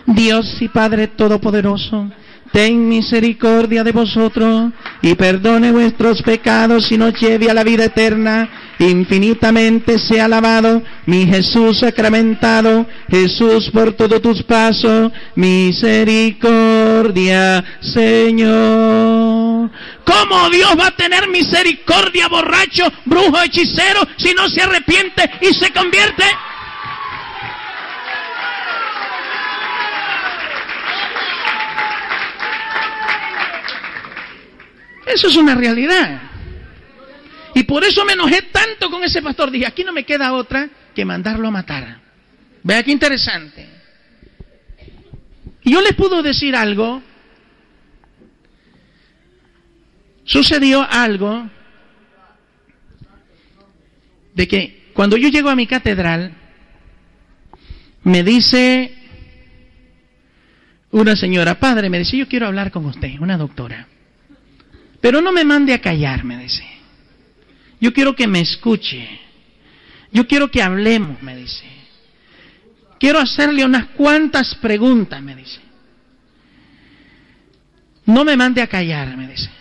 Dios y Padre Todopoderoso, ten misericordia de vosotros y perdone vuestros pecados y nos lleve a la vida eterna. Infinitamente sea alabado mi Jesús sacramentado. Jesús, por todos tus pasos, misericordia, Señor. ¿Cómo Dios va a tener misericordia, borracho, brujo, hechicero, si no se arrepiente y se convierte? Eso es una realidad. Y por eso me enojé tanto con ese pastor. Dije, aquí no me queda otra que mandarlo a matar. Vea qué interesante. Y yo les puedo decir algo. Sucedió algo de que cuando yo llego a mi catedral, me dice una señora, padre, me dice, yo quiero hablar con usted, una doctora. Pero no me mande a callar, me dice. Yo quiero que me escuche. Yo quiero que hablemos, me dice. Quiero hacerle unas cuantas preguntas, me dice. No me mande a callar, me dice.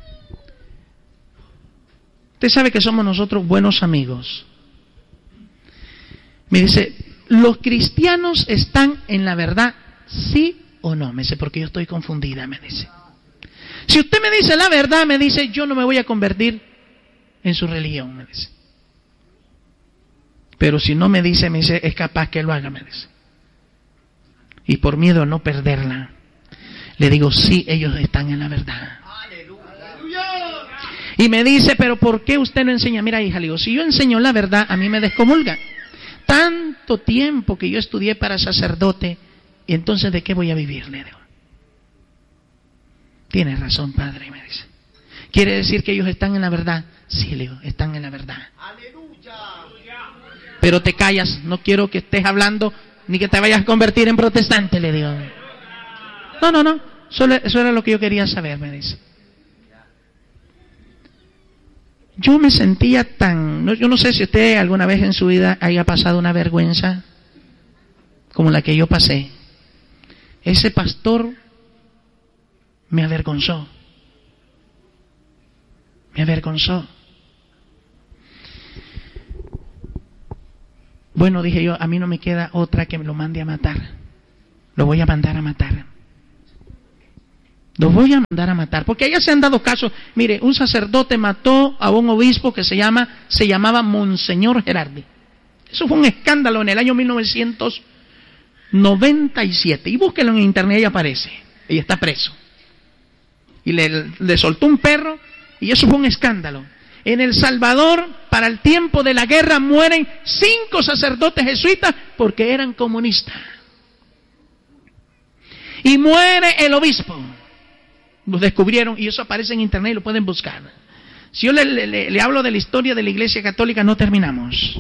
Usted sabe que somos nosotros buenos amigos. Me dice, ¿los cristianos están en la verdad, sí o no? Me dice, porque yo estoy confundida, me dice. Si usted me dice la verdad, me dice, yo no me voy a convertir en su religión, me dice. Pero si no me dice, es capaz que lo haga, me dice. Y por miedo a no perderla, le digo, sí, ellos están en la verdad. Y me dice, pero ¿por qué usted no enseña? Mira, hija, le digo, si yo enseño la verdad, a mí me descomulga. Tanto tiempo que yo estudié para sacerdote, y entonces ¿de qué voy a vivir? Le digo. Tienes razón, padre, me dice. ¿Quiere decir que ellos están en la verdad? Sí, le digo, están en la verdad. ¡Aleluya! Pero te callas, no quiero que estés hablando ni que te vayas a convertir en protestante, le digo. No, eso era lo que yo quería saber, me dice. Yo me sentía yo no sé si usted alguna vez en su vida haya pasado una vergüenza como la que yo pasé. Ese pastor me avergonzó. Me avergonzó. Bueno, dije yo, a mí no me queda otra que me lo mande a matar. Lo voy a mandar a matar. Lo voy a mandar a matar. Porque allá se han dado casos. Mire, un sacerdote mató a un obispo que se llamaba Monseñor Gerardi. Eso fue un escándalo en el año 1997. Y búsquelo en internet y aparece. Y está preso. Y le soltó un perro, y eso fue un escándalo. En El Salvador, para el tiempo de la guerra, mueren 5 sacerdotes jesuitas porque eran comunistas. Y muere el obispo. Lo descubrieron, y eso aparece en internet y lo pueden buscar. Si yo le hablo de la historia de la Iglesia Católica, no terminamos.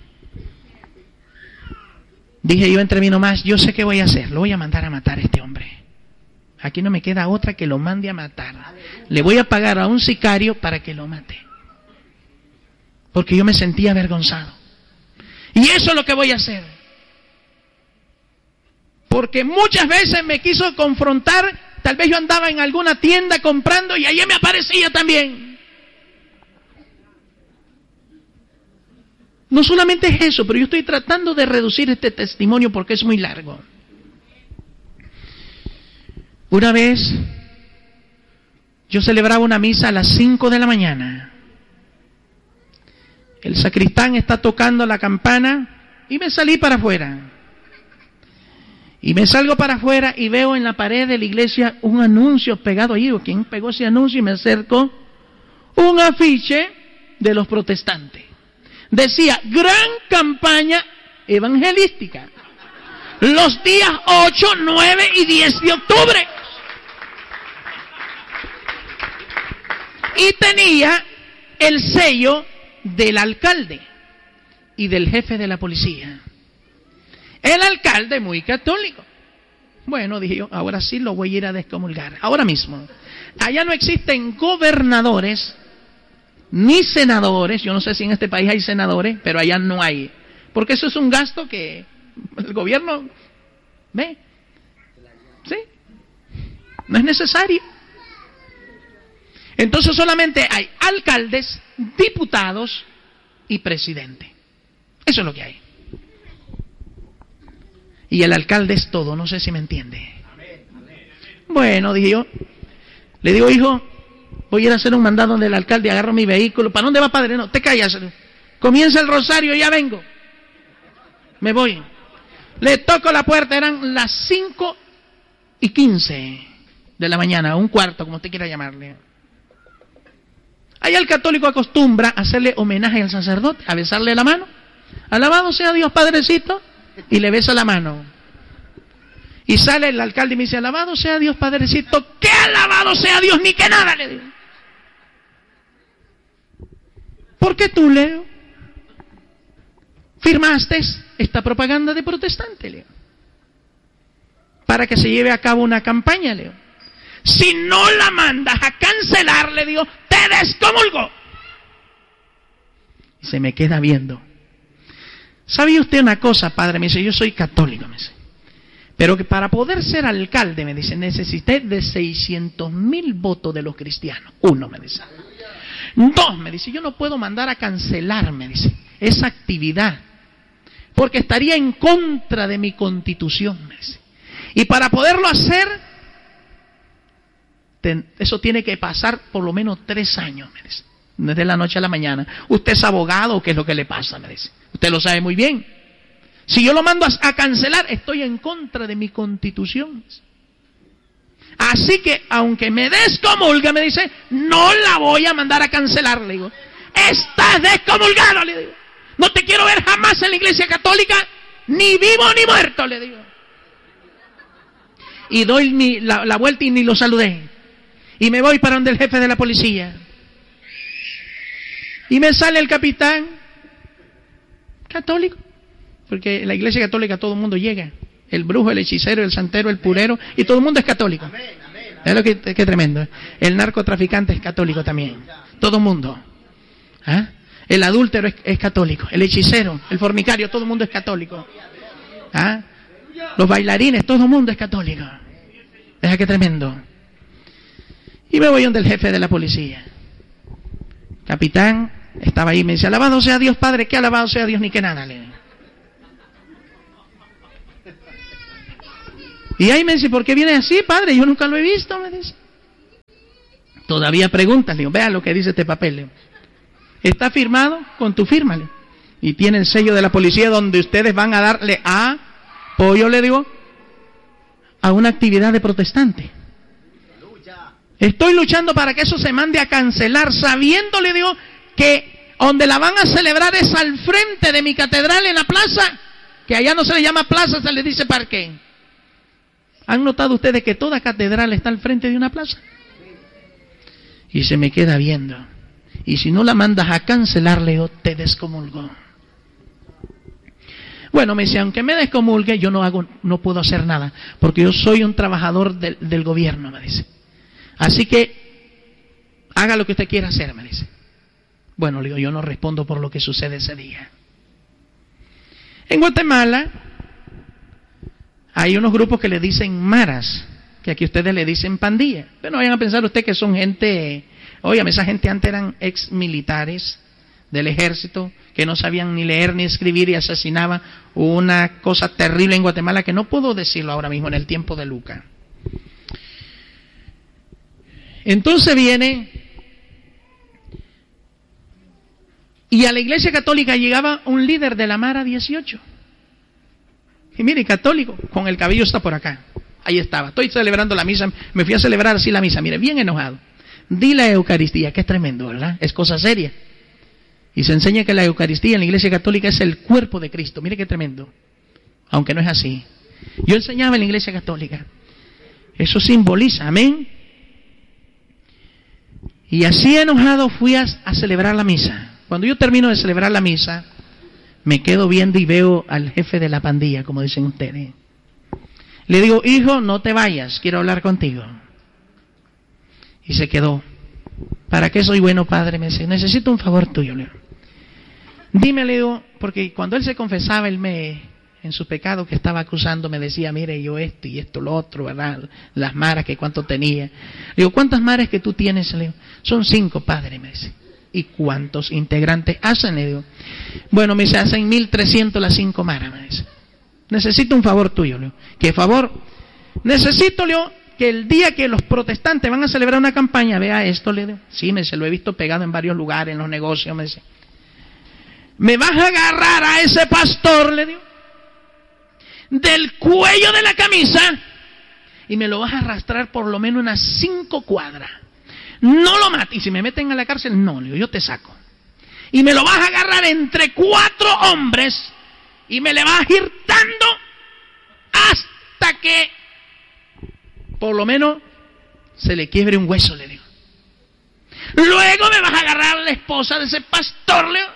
Dije yo entre mí nomás, yo sé qué voy a hacer, lo voy a mandar a matar a este hombre. Aquí no me queda otra que lo mande a matar. Le voy a pagar a un sicario para que lo mate. Porque yo me sentía avergonzado. Y eso es lo que voy a hacer. Porque muchas veces me quiso confrontar. Tal vez yo andaba en alguna tienda comprando y allí me aparecía también. No solamente es eso, pero yo estoy tratando de reducir este testimonio porque es muy largo. Una vez yo celebraba una misa a las 5 de la mañana. El sacristán está tocando la campana y me salí para afuera. Y me salgo para afuera y veo en la pared de la iglesia un anuncio pegado ahí. ¿Quién pegó ese anuncio? Y me acerco. Un afiche de los protestantes. Decía, gran campaña evangelística. Los días 8, 9 y 10 de octubre. Y tenía el sello del alcalde y del jefe de la policía. El alcalde muy católico. Bueno, dije yo, ahora sí lo voy a ir a descomulgar. Ahora mismo. Allá no existen gobernadores ni senadores. Yo no sé si en este país hay senadores, pero allá no hay. Porque eso es un gasto que el gobierno ve. No es necesario. Entonces solamente hay alcaldes, diputados y presidente. Eso es lo que hay. Y el alcalde es todo, no sé si me entiende. Bueno, dije yo, le digo, hijo, voy a ir a hacer un mandado donde el alcalde, agarro mi vehículo. ¿Para dónde va, padre? No, te callas. Comienza el rosario, ya vengo. Me voy. Le toco la puerta, eran las 5:15 de la mañana, un cuarto, como usted quiera llamarle. Allá el católico acostumbra a hacerle homenaje al sacerdote, a besarle la mano. Alabado sea Dios, Padrecito, y le besa la mano. Y sale el alcalde y me dice, alabado sea Dios, Padrecito. ¿Qué alabado sea Dios? Ni que nada, le digo. ¿Por qué tú, Leo, firmaste esta propaganda de protestante, Leo? Para que se lleve a cabo una campaña, Leo. Si no la mandas a cancelar, le digo, te descomulgo. Y se me queda viendo. ¿Sabía usted una cosa, padre? Me dice, yo soy católico, me dice. Pero que para poder ser alcalde, me dice, necesité de 600,000 votos de los cristianos. 1, me dice. 2, me dice, yo no puedo mandar a cancelar, me dice, esa actividad, porque estaría en contra de mi constitución, me dice. Y para poderlo hacer, eso tiene que pasar por lo menos 3 años, me dice. No es de la noche a la mañana. ¿Usted es abogado o qué es lo que le pasa? Me dice. Usted lo sabe muy bien. Si yo lo mando a cancelar, estoy en contra de mi constitución. Así que, aunque me descomulga, me dice, no la voy a mandar a cancelar, le digo. Estás descomulgado, le digo. No te quiero ver jamás en la iglesia católica, ni vivo ni muerto, le digo. Y doy la vuelta y ni lo saludé. Y me voy para donde el jefe de la policía. Y me sale el capitán católico. Porque en la iglesia católica todo el mundo llega. El brujo, el hechicero, el santero, el purero. Y todo el mundo es católico. Es lo que tremendo. El narcotraficante es católico también. Todo el mundo. ¿Ah? El adúltero es católico. El hechicero, el fornicario, todo el mundo es católico. ¿Ah? Los bailarines, todo el mundo es católico. Deja que tremendo. Y me voy donde el jefe de la policía. Capitán, estaba ahí, me dice, alabado sea Dios, padre, que alabado sea Dios, ni que nada. Y ahí me dice, ¿por qué viene así, padre? Yo nunca lo he visto, me dice. Todavía preguntas, le digo, vea lo que dice este papel, le digo. Está firmado con tu firma, le digo. Y tiene el sello de la policía donde ustedes van a darle apoyo, le digo, a una actividad de protestante. Estoy luchando para que eso se mande a cancelar, sabiendo, le digo, que donde la van a celebrar es al frente de mi catedral en la plaza, que allá no se le llama plaza, se le dice parque. ¿Han notado ustedes que toda catedral está al frente de una plaza? Y se me queda viendo. Y si no la mandas a cancelar, le digo, te descomulgo. Bueno, me dice, aunque me descomulgue, yo no puedo hacer nada, porque yo soy un trabajador del gobierno, me dice. Así que haga lo que usted quiera hacer, me dice. Bueno, le digo, yo no respondo por lo que sucede ese día. En Guatemala hay unos grupos que le dicen maras, que aquí ustedes le dicen pandilla. Pero no vayan a pensar ustedes que son gente, óyame, esa gente antes eran ex militares del ejército, que no sabían ni leer ni escribir y asesinaban. Una cosa terrible en Guatemala que no puedo decirlo ahora mismo en el tiempo de Lucas. Entonces viene, y a la iglesia católica llegaba un líder de la Mara 18. Y mire, católico, con el cabello está por acá. Ahí estaba, estoy celebrando la misa, me fui a celebrar así la misa, mire, bien enojado. Di la Eucaristía, que es tremendo, ¿verdad? Es cosa seria. Y se enseña que la Eucaristía en la iglesia católica es el cuerpo de Cristo, mire qué tremendo. Aunque no es así. Yo enseñaba en la iglesia católica. Eso simboliza, amén. Y así enojado fui a celebrar la misa. Cuando yo termino de celebrar la misa, me quedo viendo y veo al jefe de la pandilla, como dicen ustedes. Le digo, hijo, no te vayas, quiero hablar contigo. Y se quedó. ¿Para qué soy bueno, padre? Me dice, necesito un favor tuyo, le digo. Dime, le digo, porque cuando él se confesaba, él me en su pecado que estaba acusando, me decía, mire, yo esto y esto, lo otro, ¿verdad? Las maras que cuánto tenía. Le digo, ¿cuántas maras que tú tienes? Le digo, son 5, padre, me dice. ¿Y cuántos integrantes hacen? Le digo, bueno, me dice, hacen 1.300 las 5 maras, me dice. Necesito un favor tuyo, le digo. ¿Qué favor? Necesito, le digo, que el día que los protestantes van a celebrar una campaña, vea esto, le digo. Sí, me dice, lo he visto pegado en varios lugares, en los negocios, me dice. Me vas a agarrar a ese pastor, le digo, del cuello de la camisa y me lo vas a arrastrar por lo menos unas 5 cuadras. No lo mates. Y si me meten a la cárcel, no, le digo, yo te saco. Y me lo vas a agarrar entre 4 hombres y me le vas a ir dando hasta que por lo menos se le quiebre un hueso, le digo. Luego me vas a agarrar a la esposa de ese pastor, le digo.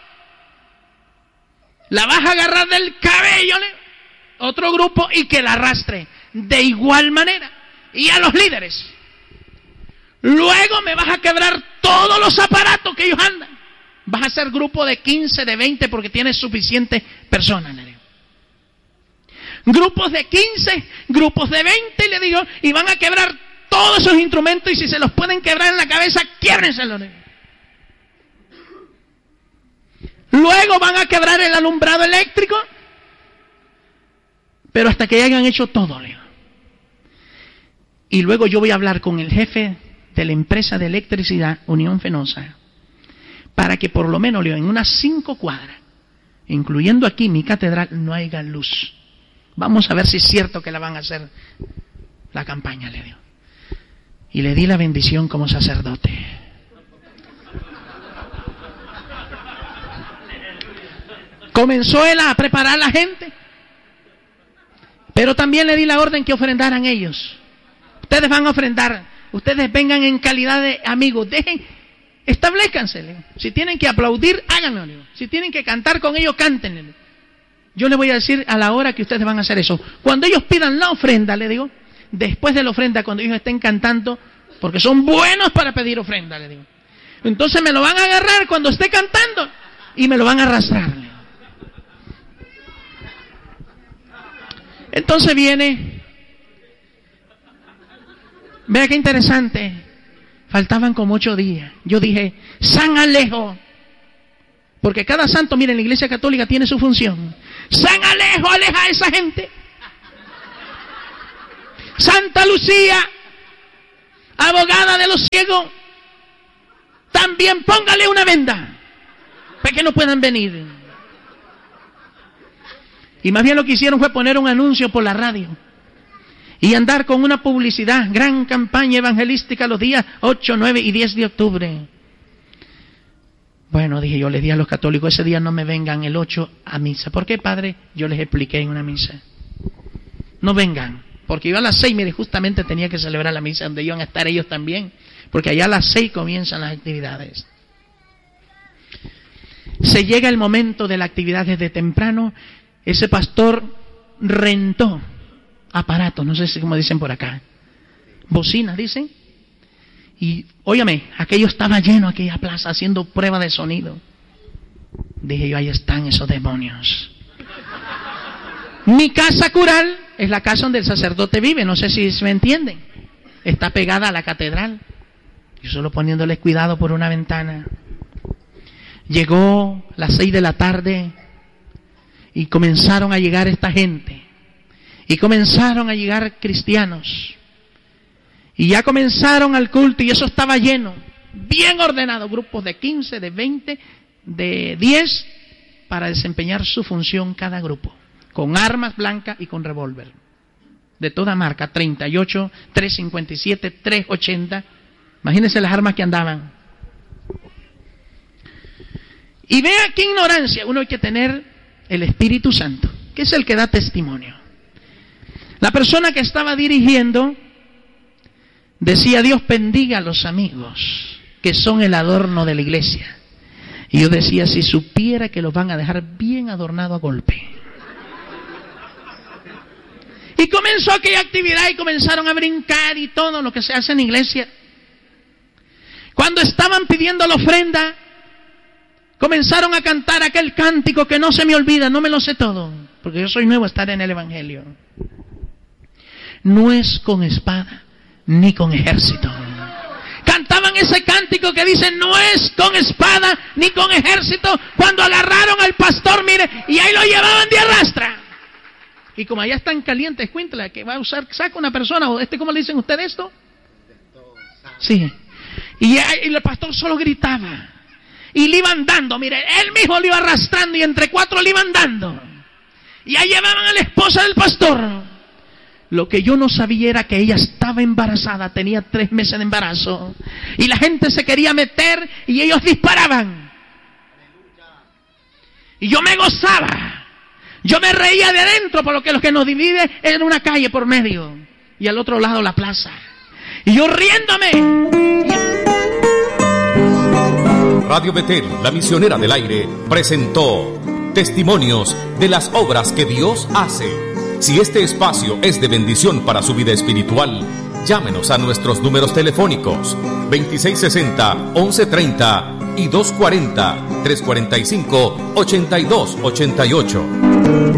La vas a agarrar del cabello, le digo, otro grupo, y que la arrastre de igual manera. Y a los líderes. Luego me vas a quebrar todos los aparatos que ellos andan. Vas a ser grupo de 15, de 20, porque tienes suficientes personas, le digo. Grupos de 15, grupos de 20, le digo, y van a quebrar todos esos instrumentos, y si se los pueden quebrar en la cabeza, quiébrenselo, le digo. Luego van a quebrar el alumbrado eléctrico, pero hasta que hayan hecho todo, le digo. Y luego yo voy a hablar con el jefe de la empresa de electricidad, Unión Fenosa, para que por lo menos, le digo, en unas 5 cuadras, incluyendo aquí mi catedral, no haya luz. Vamos a ver si es cierto que la van a hacer la campaña, le digo. Y le di la bendición como sacerdote. Comenzó él a preparar a la gente, pero también le di la orden que ofrendaran ellos. Ustedes van a ofrendar, ustedes vengan en calidad de amigos, establezcanse. Si tienen que aplaudir, háganlo. Si tienen que cantar con ellos, cántenle. Yo les voy a decir a la hora que ustedes van a hacer eso. Cuando ellos pidan la ofrenda, le digo, después de la ofrenda, cuando ellos estén cantando, porque son buenos para pedir ofrenda, le digo. Entonces me lo van a agarrar cuando esté cantando y me lo van a arrastrar. Entonces viene, vea qué interesante, faltaban como 8 días. Yo dije, San Alejo, porque cada santo, miren, la Iglesia Católica tiene su función. San Alejo, aleja a esa gente. Santa Lucía, abogada de los ciegos, también póngale una venda para que no puedan venir. Y más bien lo que hicieron fue poner un anuncio por la radio y andar con una publicidad, gran campaña evangelística los días 8, 9 y 10 de octubre. Bueno, dije yo, les di a los católicos, ese día no me vengan el 8 a misa. ¿Por qué, padre? Yo les expliqué en una misa. No vengan, porque yo a las 6, mire, justamente tenía que celebrar la misa donde iban a estar ellos también, porque allá a las 6 comienzan las actividades. Se llega el momento de la actividad desde temprano. Ese pastor rentó aparatos, no sé si como dicen por acá, bocinas, dicen. Y, óyame, aquello estaba lleno, aquella plaza, haciendo prueba de sonido. Dije yo, ahí están esos demonios. Mi casa cural es la casa donde el sacerdote vive, no sé si me entienden. Está pegada a la catedral. Yo solo poniéndoles cuidado por una ventana. Llegó las 6 de la tarde y comenzaron a llegar esta gente. Y comenzaron a llegar cristianos. Y ya comenzaron al culto y eso estaba lleno, bien ordenado, grupos de 15, de 20, de 10, para desempeñar su función cada grupo, con armas blancas y con revólver, de toda marca, 38, 357, 380, imagínense las armas que andaban. Y vea qué ignorancia, uno hay que tener el Espíritu Santo, que es el que da testimonio. La persona que estaba dirigiendo decía, Dios bendiga a los amigos que son el adorno de la iglesia. Y yo decía, si supiera que los van a dejar bien adornado a golpe. Y comenzó aquella actividad y comenzaron a brincar y todo lo que se hace en iglesia. Cuando estaban pidiendo la ofrenda, comenzaron a cantar aquel cántico que no se me olvida, no me lo sé todo. porque yo soy nuevo a estar en el Evangelio. No es con espada ni con ejército. Cantaban ese cántico que dice, no es con espada ni con ejército. Cuando agarraron al pastor, mire, y ahí lo llevaban de arrastra. Y como allá están calientes, cuéntale que va a usar, saca una persona, o ¿cómo le dicen ustedes esto? Sí. Y el pastor solo gritaba. Y le iban dando, mire, él mismo le iba arrastrando y entre 4 le iban dando. Y ahí llevaban a la esposa del pastor. Lo que yo no sabía era que ella estaba embarazada, tenía 3 meses de embarazo. Y la gente se quería meter y ellos disparaban. Y yo me gozaba. Yo me reía de adentro, por lo que nos divide era una calle por medio. Y al otro lado la plaza. Y yo riéndome. Radio Betel, la misionera del aire, presentó testimonios de las obras que Dios hace. Si este espacio es de bendición para su vida espiritual, llámenos a nuestros números telefónicos 2660-1130 y 240-345-8288.